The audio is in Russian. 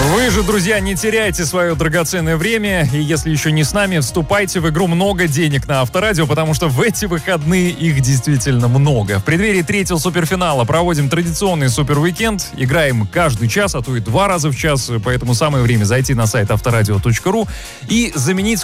Вы же, друзья, не теряйте свое драгоценное время. И если еще не с нами, вступайте в игру «Много денег» на Авторадио, потому что в эти выходные их действительно много. В преддверии третьего суперфинала проводим традиционный суперуикенд. Играем каждый час, а то и 2 раза в час. Поэтому самое время зайти на сайт авторадио.ру и заменить